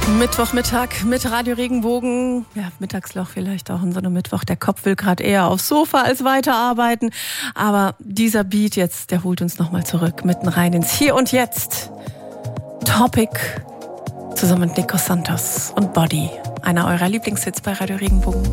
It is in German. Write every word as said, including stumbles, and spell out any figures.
Mittwochmittag mit Radio Regenbogen. Ja, Mittagsloch vielleicht auch in so einem Mittwoch. Der Kopf will gerade eher aufs Sofa als weiterarbeiten. Aber dieser Beat jetzt, der holt uns nochmal zurück, mitten rein ins Hier und Jetzt. Topic zusammen mit Nico Santos und Body. Einer eurer Lieblingshits bei Radio Regenbogen.